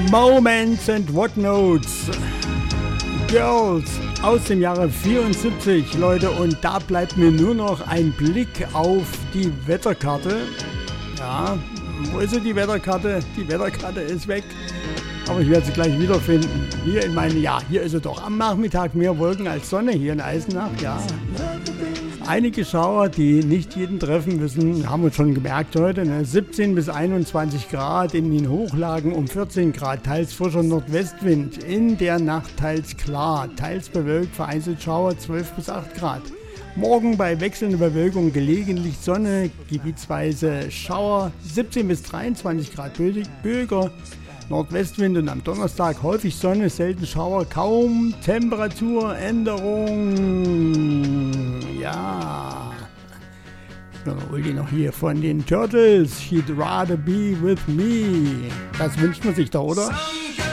Moments and Whatnotes. Girls aus dem Jahre 74, Leute, und da bleibt mir nur noch ein Blick auf die Wetterkarte. Ja, wo ist sie, die Wetterkarte? Die Wetterkarte ist weg, aber ich werde sie gleich wiederfinden. Hier hier ist sie doch. Am Nachmittag mehr Wolken als Sonne hier in Eisenach, ja. Einige Schauer, die nicht jeden treffen müssen, haben wir schon gemerkt heute. 17 bis 21 Grad, in den Hochlagen um 14 Grad, teils frischer Nordwestwind. In der Nacht teils klar, teils bewölkt, vereinzelt Schauer 12 bis 8 Grad. Morgen bei wechselnder Bewölkung gelegentlich Sonne, gebietsweise Schauer, 17 bis 23 Grad Böger, Nordwestwind, und am Donnerstag häufig Sonne, selten Schauer, kaum Temperaturänderung. Ja. So, hol die noch hier von den Turtles. She'd rather be with me. Das wünscht man sich doch, oder?